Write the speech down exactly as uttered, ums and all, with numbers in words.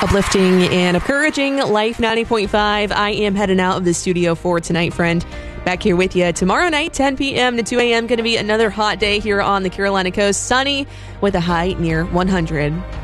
Uplifting and encouraging Life ninety point five. I am heading out of the studio for tonight, friend. Back here with you tomorrow night, ten p.m. to two a.m. Going to be another hot day here on the Carolina coast. Sunny with a high near one hundred.